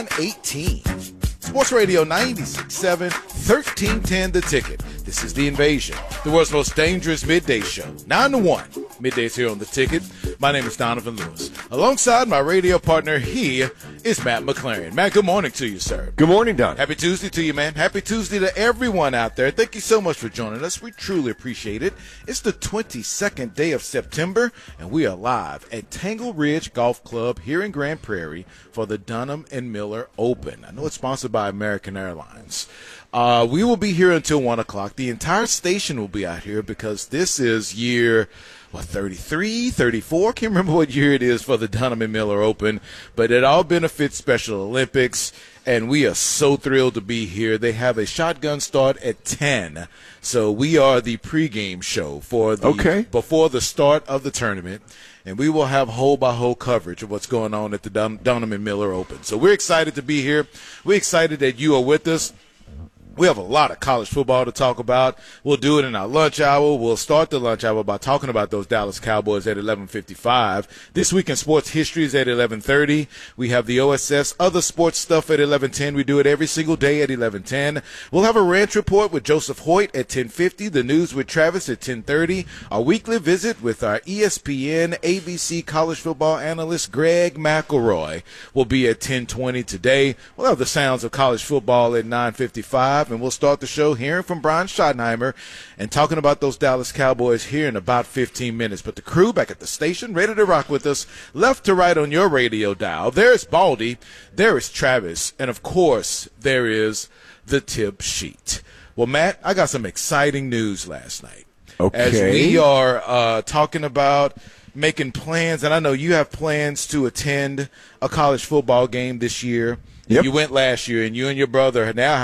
18. Sports Radio 96.7, 1310 The Ticket. This is The Invasion, the world's most dangerous midday show. 9 to 1, middays here on The Ticket. My name is Donovan Lewis. Alongside my radio partner, he is Matt McLaren. Matt, good morning to you, sir. Good morning, Don. Happy Tuesday to you, man. Happy Tuesday to everyone out there. Thank you so much for joining us. We truly appreciate it. It's the 22nd day of September, and we are live at Tangle Ridge Golf Club here in Grand Prairie for the Dunham and Miller Open. I know it's sponsored by American Airlines. We will be here until 1 o'clock. The entire station will be out here because this is year 33, 34? Can't remember what year it is for the Dunham and Miller Open, but it all benefits Special Olympics, and we are so thrilled to be here. They have a shotgun start at 10, so we are the pregame show for the before the start of the tournament, and we will have hole-by-hole coverage of what's going on at the Dunham and Miller Open. So we're excited to be here. We're excited that you are with us. We have a lot of college football to talk about. We'll do it in our lunch hour. We'll start the lunch hour by talking about those Dallas Cowboys at 11:55. This Week in Sports History is at 11:30. We have the OSS, other sports stuff at 11:10. We do it every single day at 11:10. We'll have a ranch report with Joseph Hoyt at 10:50. The news with Travis at 10:30. Our weekly visit with our ESPN ABC college football analyst Greg McElroy will be at 10:20 today. We'll have the sounds of college football at 9:55. And we'll start the show hearing from Brian Schottenheimer and talking about those Dallas Cowboys here in about 15 minutes. But the crew back at the station, ready to rock with us, left to right on your radio dial. There's Baldy, there is Travis, and, of course, there is the tip sheet. Well, Matt, I got some exciting news last night. Okay. As we are talking about making plans, and I know you have plans to attend a college football game this year. Yep. You went last year, and you and your brother now